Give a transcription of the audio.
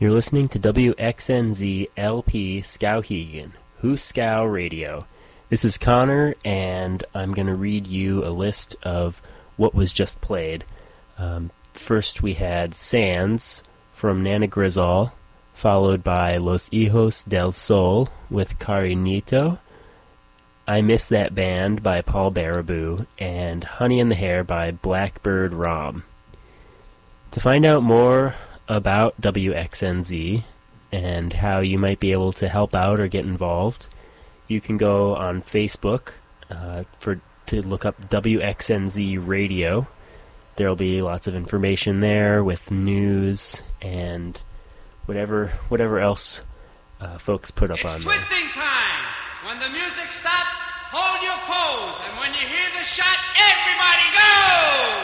You're listening to WXNZ LP Skowhegan, Who Skow Radio. This is Connor, and I'm going to read you a list of what was just played. First we had Sands from Nana Grizzle, followed by Los Hijos del Sol with Carinito, I Miss That Band by Paul Baraboo, and Honey in the Hair by Blackbird Rom. To find out more about WXNZ and how you might be able to help out or get involved, you can go on Facebook to look up WXNZ Radio. There will be lots of information there with news and whatever else folks put up on there. It's twisting time. When the music stops, hold your pose, and when you hear the shot, everybody go!